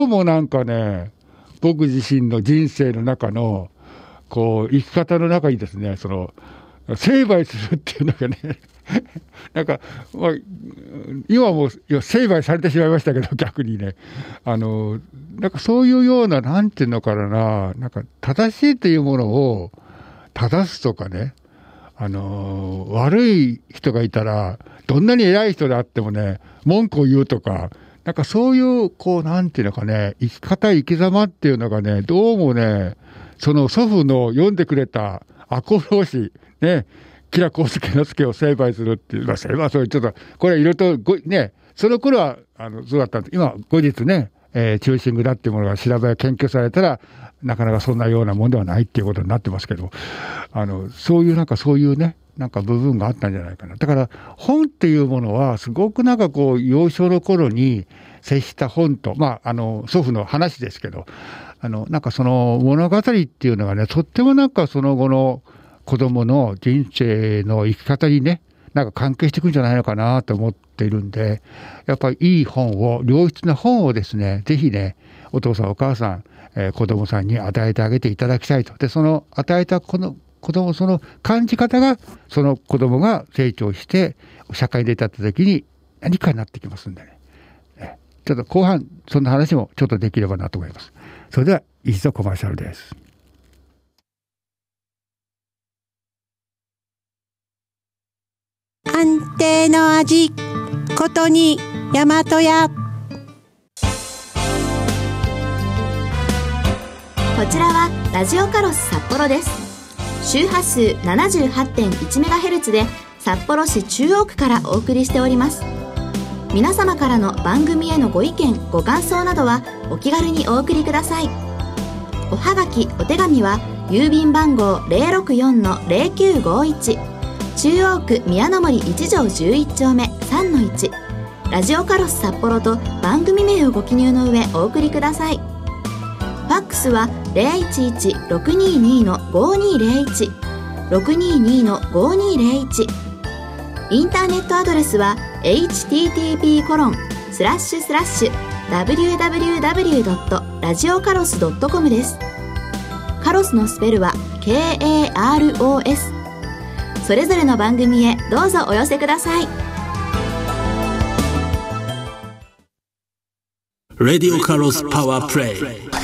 もなんかね、僕自身の人生の中のこう生き方の中にですね、その成敗するっていうのがねなんか、まあ、今も成敗されてしまいましたけど、逆にね、なんかそういうような、なんていうのかな、なんか正しいというものを正すとかね、悪い人がいたら、どんなに偉い人であってもね、文句を言うとか、なんかそういう、こう、なんていうのかね、生き方、生き様っていうのがね、どうもね、その祖父の読んでくれた赤穂浪士、ね、吉良上野介を成敗するっていう、まあ、それはちょっと、これはいろいろとね、その頃はそうだったんです。今、後日ね、中心蔵っていうものが調べや研究されたら、なかなかそんなようなもんではないっていうことになってますけど、そういうね、なんか部分があったんじゃないかな。だから本っていうものはすごくなんかこう幼少の頃に接した本と、まあ祖父の話ですけど、なんかその物語っていうのがね、とってもなんかその後の子供の人生の生き方にね、なんか関係してくるんじゃないのかなと思っているんで、やっぱりいい本を、良質な本をですね、ぜひね、お父さんお母さん、子供さんに与えてあげていただきたいと。で、その与えたこの子供、その感じ方が、その子供が成長して社会に出たった時に何かになってきますんでね。ちょっと後半そんな話もちょっとできればなと思います。それでは一度コマーシャルです。 安定の味ことに大和屋。こちらはラジオカロス札幌です。周波数 78.1MHz で札幌市中央区からお送りしております。皆様からの番組へのご意見ご感想などはお気軽にお送りください。おはがきお手紙は郵便番号 064-0951 中央区宮の森1条11丁目 3-1 ラジオカロス札幌と番組名をご記入の上お送りください。ファックスは 011-622-5201 622-5201。インターネットアドレスは http://www.radiocaros.com です。カロスのスペルは KAROS。 それぞれの番組へどうぞお寄せください。 ラディオカロスパワープレイ。